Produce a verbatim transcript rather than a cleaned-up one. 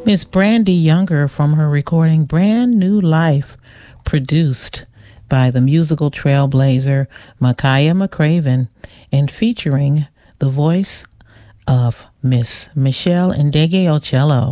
Miss Brandy Younger from her recording Brand New Life, produced by the musical trailblazer Makaya McCraven and featuring the voice of Miss Michelle Ndegeocello.